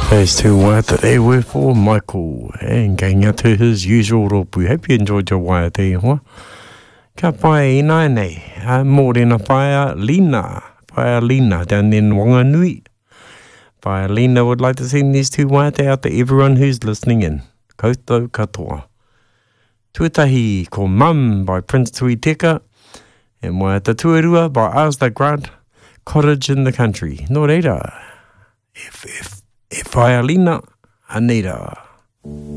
Those two were that they were for Michael and going out to his usual ropu. Hope you enjoyed your wire there, huh? Ka pai ina nei, more than a fire Lina down in Wanganui. Fire Lina would like to send these two wire out to everyone who's listening in. Koutou katoa. Tuatahi ko Mum by Prince Tui Teka and Wai Te Tuarua by Asda Grant, Cottage in the Country. No reira. If Lina, Anita.